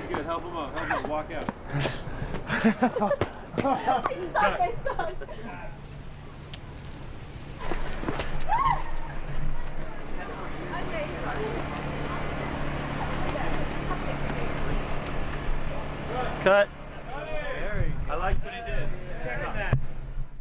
good. Help him up. Help him up. Walk out. Cut. I like what he did.